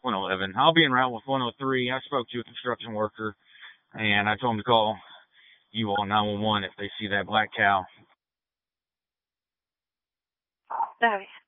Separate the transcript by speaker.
Speaker 1: 111. I'll be en route with 103. I spoke to a construction worker, and I told him to call you all 911 if they see that black cow.
Speaker 2: Está bien.